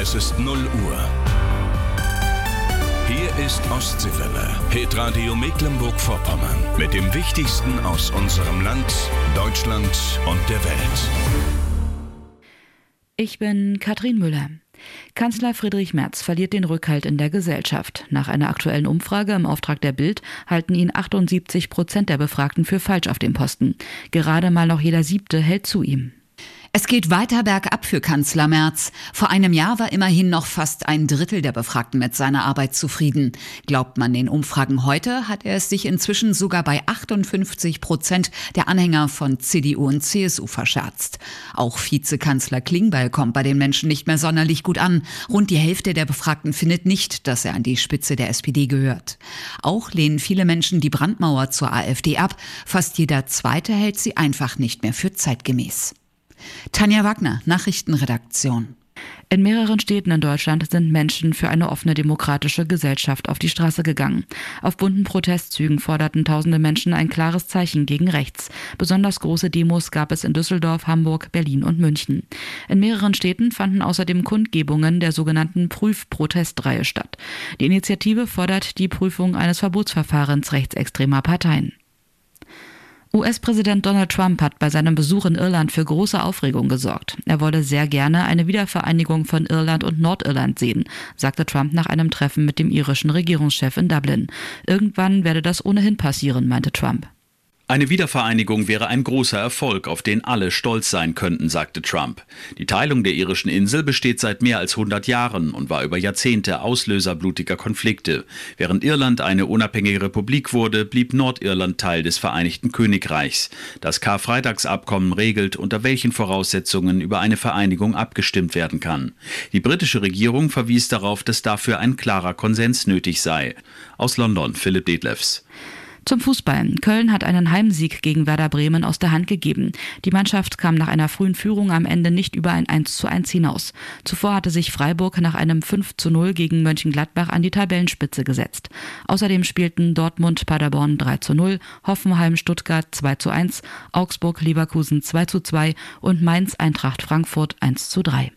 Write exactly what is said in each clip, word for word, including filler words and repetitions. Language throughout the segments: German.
Es ist null Uhr. Hier ist Ostseewelle, Hitradio Mecklenburg-Vorpommern. Mit dem Wichtigsten aus unserem Land, Deutschland und der Welt. Ich bin Katrin Müller. Kanzler Friedrich Merz verliert den Rückhalt in der Gesellschaft. Nach einer aktuellen Umfrage im Auftrag der Bild halten ihn achtundsiebzig Prozent der Befragten für falsch auf dem Posten. Gerade mal noch jeder Siebte hält zu ihm. Es geht weiter bergab für Kanzler Merz. Vor einem Jahr war immerhin noch fast ein Drittel der Befragten mit seiner Arbeit zufrieden. Glaubt man den Umfragen heute, hat er es sich inzwischen sogar bei achtundfünfzig Prozent der Anhänger von C D U und C S U verscherzt. Auch Vizekanzler Klingbeil kommt bei den Menschen nicht mehr sonderlich gut an. Rund die Hälfte der Befragten findet nicht, dass er an die Spitze der S P D gehört. Auch lehnen viele Menschen die Brandmauer zur AfD ab. Fast jeder Zweite hält sie einfach nicht mehr für zeitgemäß. Tanja Wagner, Nachrichtenredaktion. In mehreren Städten in Deutschland sind Menschen für eine offene demokratische Gesellschaft auf die Straße gegangen. Auf bunten Protestzügen forderten tausende Menschen ein klares Zeichen gegen rechts. Besonders große Demos gab es in Düsseldorf, Hamburg, Berlin und München. In mehreren Städten fanden außerdem Kundgebungen der sogenannten Prüf-Protestreihe statt. Die Initiative fordert die Prüfung eines Verbotsverfahrens rechtsextremer Parteien. U S-Präsident Donald Trump hat bei seinem Besuch in Irland für große Aufregung gesorgt. Er wolle sehr gerne eine Wiedervereinigung von Irland und Nordirland sehen, sagte Trump nach einem Treffen mit dem irischen Regierungschef in Dublin. Irgendwann werde das ohnehin passieren, meinte Trump. Eine Wiedervereinigung wäre ein großer Erfolg, auf den alle stolz sein könnten, sagte Trump. Die Teilung der irischen Insel besteht seit mehr als hundert Jahren und war über Jahrzehnte Auslöser blutiger Konflikte. Während Irland eine unabhängige Republik wurde, blieb Nordirland Teil des Vereinigten Königreichs. Das Karfreitagsabkommen regelt, unter welchen Voraussetzungen über eine Vereinigung abgestimmt werden kann. Die britische Regierung verwies darauf, dass dafür ein klarer Konsens nötig sei. Aus London, Philipp Detlefs. Zum Fußball. Köln hat einen Heimsieg gegen Werder Bremen aus der Hand gegeben. Die Mannschaft kam nach einer frühen Führung am Ende nicht über ein eins zu eins hinaus. Zuvor hatte sich Freiburg nach einem fünf zu null gegen Mönchengladbach an die Tabellenspitze gesetzt. Außerdem spielten Dortmund Paderborn drei zu null, Hoffenheim Stuttgart zwei zu eins, Augsburg Leverkusen zwei zu zwei und Mainz Eintracht Frankfurt eins zu drei.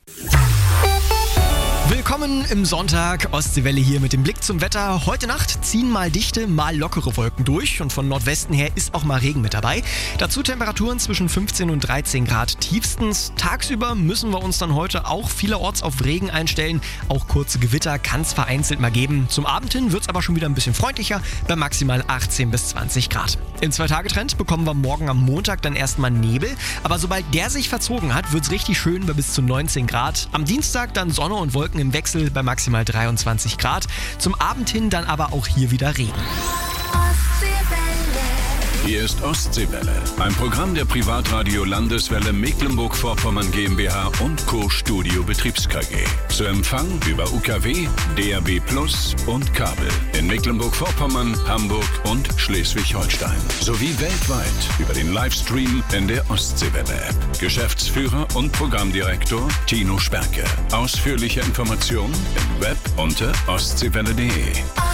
Willkommen im Sonntag, Ostseewelle hier mit dem Blick zum Wetter. Heute Nacht ziehen mal dichte, mal lockere Wolken durch und von Nordwesten her ist auch mal Regen mit dabei. Dazu Temperaturen zwischen fünfzehn und dreizehn Grad tiefstens. Tagsüber müssen wir uns dann heute auch vielerorts auf Regen einstellen. Auch kurze Gewitter kann es vereinzelt mal geben. Zum Abend hin wird es aber schon wieder ein bisschen freundlicher, bei maximal achtzehn bis zwanzig Grad. Im Zwei-Tage-Trend bekommen wir morgen am Montag dann erstmal Nebel. Aber sobald der sich verzogen hat, wird es richtig schön bei bis zu neunzehn Grad. Am Dienstag dann Sonne und Wolken im Wechsel bei maximal dreiundzwanzig Grad. Zum Abend hin dann aber auch hier wieder Regen. Hier ist Ostseewelle, ein Programm der Privatradio Landeswelle Mecklenburg-Vorpommern GmbH und Co. Studio Betriebs K G. Zu Empfang über U K W, D A B Plus und Kabel in Mecklenburg-Vorpommern, Hamburg und Schleswig-Holstein. Sowie weltweit über den Livestream in der Ostseewelle-App. Geschäftsführer und Programmdirektor Tino Sperke. Ausführliche Informationen im Web unter ostseewelle punkt de.